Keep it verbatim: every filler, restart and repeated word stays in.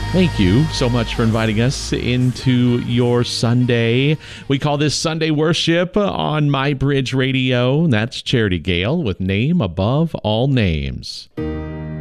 Thank you so much for inviting us into your Sunday. We call this Sunday Worship on My Bridge Radio. That's Charity Gale with Name Above All Names.